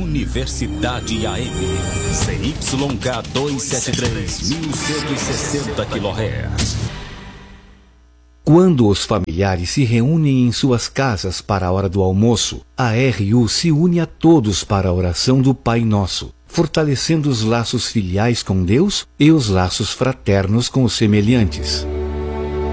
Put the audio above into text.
Universidade AM, ZYK 273, 1160 kHz. Quando os familiares se reúnem em suas casas para a hora do almoço, a RU se une a todos para a oração do Pai Nosso, fortalecendo os laços filiais com Deus e os laços fraternos com os semelhantes.